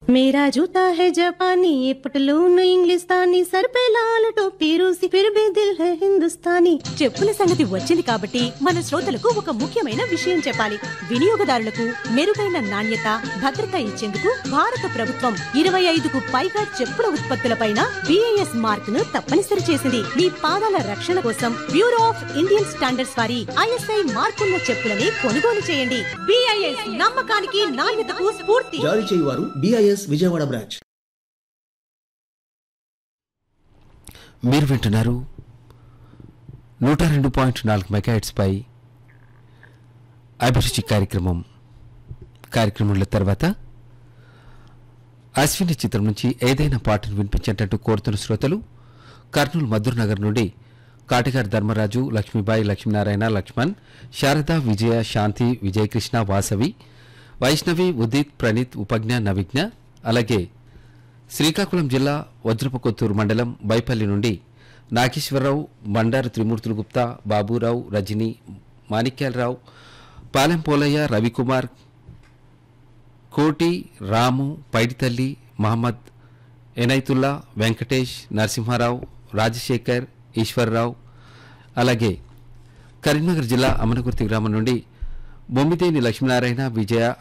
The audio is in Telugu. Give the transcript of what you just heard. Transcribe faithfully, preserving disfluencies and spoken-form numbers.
मेरा जूता है जापानी ये पटलून इंग्लिस्तानी सर पे लाल टोपी रूसी फिर भी दिल है हिंदुस्तानी చెప్పుల సంగతి వచ్చింది కాబట్టి మన శ్రోతలకు ఒక ముఖ్యమైన విషయం చెప్పాలి. వినియోగదారులకు మెరుగైన నాణ్యత, భద్రత ఇచ్చేందుకు భారత ప్రభుత్వం ఇరవై ఐదుకు పైగా చెప్పుల ఉత్పత్తులపైన బిఐఎస్ మార్క్ ను తప్పనిసరి చేసింది. మీ పాదాల రక్షణ కోసం బ్యూరో ఆఫ్ ఇండియన్ స్టాండర్డ్స్ వారి ఐఎస్ఐ మార్కున్న చెప్పులని కొనుగోలు చేయండి. బిఐఎస్ నమ్మకానికి నాణ్యతకు స్ఫూర్తి. జారీ చేయువారు బిఐఎస్ విజయవాడ బ్రాంచ్. మీరు వింటున్నారు నూట రెండు పాయింట్ నాలుగు మెగాహెర్ట్జ్ పై అభిరుచి కార్యక్రమం. కార్యక్రమంలో తర్వాత అశ్విని చిత్రం నుంచి ఏదైనా పాటను వినిపించేటట్టు కోరుతున్న శ్రోతలు కర్నూలు మధుర్ నగర్ నుండి కాటిగారి ధర్మరాజు, లక్ష్మీబాయి, లక్ష్మీనారాయణ, లక్ష్మణ్, శారద, విజయ, శాంతి, విజయకృష్ణ, వాసవి, వైష్ణవి, ఉదిత్, ప్రణీత్, ఉపజ్ఞ, నవిజ్ఞ. అలాగే శ్రీకాకుళం జిల్లా వజ్రపకొత్తూరు మండలం బైపల్లి నుండి నాగేశ్వరరావు, బండారు త్రిమూర్తులు గుప్తా, బాబురావు, రజని, మాణిక్యాలరావు, పాలెం పోలయ్య, రవికుమార్, కోటి, రాము, పైడితల్లి, మహమ్మద్ ఎనైతుల్లా, వెంకటేష్, నరసింహారావు, రాజశేఖర్, ఈశ్వర్రావు. అలాగే కరీంనగర్ జిల్లా అమనగుర్తి గ్రామం నుండి బొమ్మిదేని లక్ష్మీనారాయణ, విజయ,